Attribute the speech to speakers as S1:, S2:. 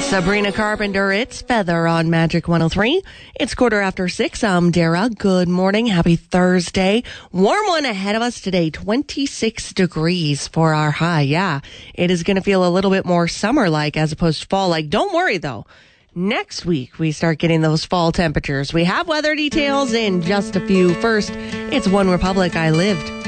S1: Sabrina Carpenter, it's Feather on Magic 103. It's 6:15. I'm Dara. Good morning. Happy Thursday. Warm one ahead of us today. 26 degrees for our high. Yeah, it is going to feel a little bit more summer-like as opposed to fall-like. Don't worry, though. Next week, we start getting those fall temperatures. We have weather details in just a few. First, it's One Republic, I Lived.